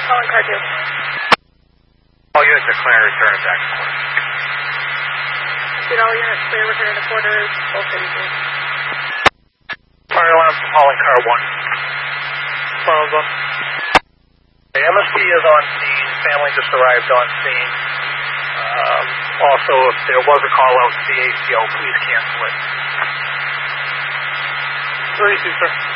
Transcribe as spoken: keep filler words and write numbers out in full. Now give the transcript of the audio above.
Calling car two. All units are clear, return it back to quarters. Did all units clear, return to quarters, both thirty-two. Fire alarm from hauling car one. Follows up. The M S P is on scene, family just arrived on scene. Um, also, if there was a call out to the A C O, please cancel it. thirty-two, sir.